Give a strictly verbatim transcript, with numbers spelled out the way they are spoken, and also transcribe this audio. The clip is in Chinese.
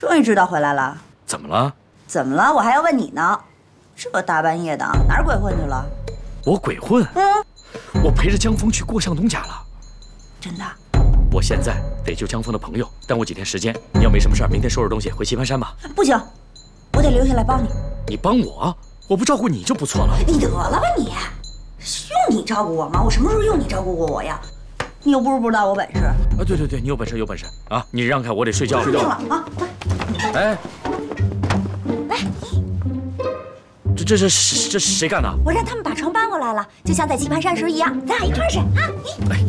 终于知道回来了。 怎么了？ 怎么了？我还要问你呢。这大半夜的哪儿鬼混去了？ 我鬼混？嗯，我陪着江峰去过向东家了。 真的？ 我现在得救江峰的朋友，耽误几天时间。你要没什么事儿，明天收拾东西回棋盘山吧。 不行，我得留下来帮你。 你帮我？我不照顾你就不错了。 你得了吧你！用你照顾我吗？我什么时候用你照顾过我呀？你又不是不知道我本事。 啊，对对对，你有本事有本事啊！你让开，我得睡觉。 睡觉了啊！ 哎， 哎， 这这这这是谁干的？ 我让他们把床搬过来了，就像在棋盘山时一样，咱俩一块儿睡啊！你。 哎，